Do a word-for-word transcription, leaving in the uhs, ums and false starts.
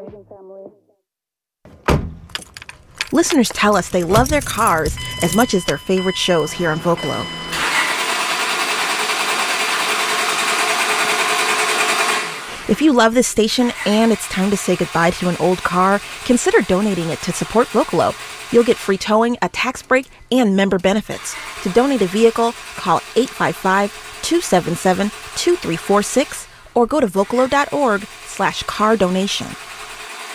Listeners tell us they love their cars as much as their favorite shows here on Vocalo. If you love this station and it's time to say goodbye to an old car, consider donating it to support Vocalo. You'll get free towing, a tax break, and member benefits. To donate a vehicle, call eight five five, two seven seven, two three four six or go to vocalo dot org slash car donation.